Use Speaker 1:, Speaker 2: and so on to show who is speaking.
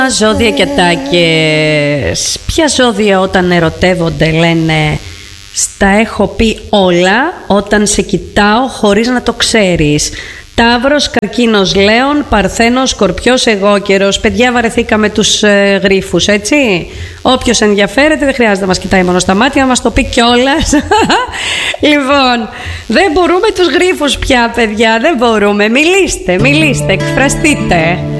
Speaker 1: Ζώδια και τάκες. Ποια ζώδια όταν ερωτεύονται λένε στα έχω πει όλα όταν σε κοιτάω χωρίς να το ξέρεις? Ταύρος, Καρκίνος, Λέων, Παρθένος, Σκορπιός, Αιγόκερος. Παιδιά, βαρεθήκαμε τους γρίφους, έτσι. Όποιος ενδιαφέρεται δεν χρειάζεται να μας κοιτάει μόνο στα μάτια, να μας το πει κιόλας. Λοιπόν, δεν μπορούμε τους γρίφους πια, παιδιά, δεν μπορούμε. Μιλήστε, εκφραστείτε.